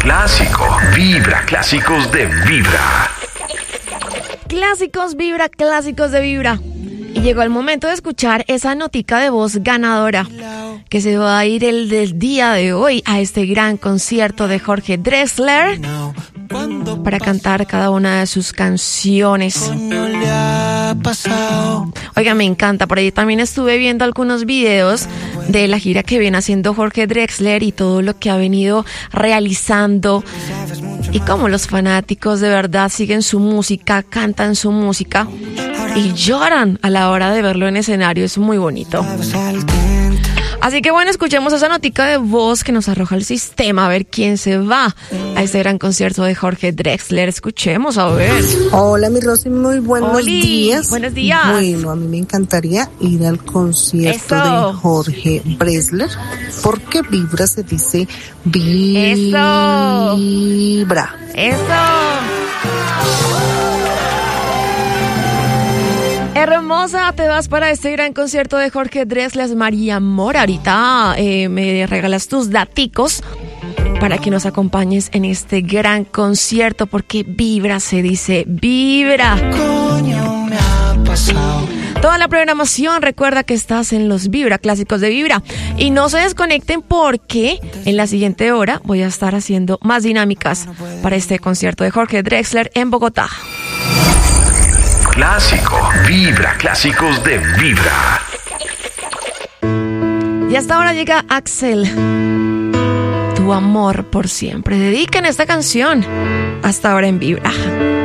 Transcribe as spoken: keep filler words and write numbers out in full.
Clásico, Vibra, clásicos de Vibra. Clásicos Vibra, clásicos de Vibra. Y llegó el momento de escuchar esa notica de voz ganadora que se va a ir el del día de hoy a este gran concierto de Jorge Drexler para cantar cada una de sus canciones. Oiga, me encanta. Por ahí también estuve viendo algunos videos de la gira que viene haciendo Jorge Drexler y todo lo que ha venido realizando y cómo los fanáticos de verdad siguen su música, cantan su música y lloran a la hora de verlo en escenario. Es muy bonito. Así que bueno, escuchemos esa notica de voz que nos arroja el sistema, a ver quién se va a este gran concierto de Jorge Drexler. Escuchemos, a ver. Hola, mi Rosy, muy buenos Oli, días. Buenos días. Bueno, a mí me encantaría ir al concierto Eso. de Jorge Drexler, porque Vibra se dice Eso. Vibra. Eso. Hermosa, te vas para este gran concierto de Jorge Drexler. María Mora, ahorita eh, me regalas tus daticos para que nos acompañes en este gran concierto, porque Vibra se dice Vibra. Coño, me ha pasado. Toda la programación, recuerda que estás en los Vibra, clásicos de Vibra. Y no se desconecten porque en la siguiente hora voy a estar haciendo más dinámicas para este concierto de Jorge Drexler en Bogotá. Clásico, Vibra, clásicos de Vibra. Y hasta ahora llega Axel. Tu amor por siempre. Dediquen esta canción hasta ahora en Vibra.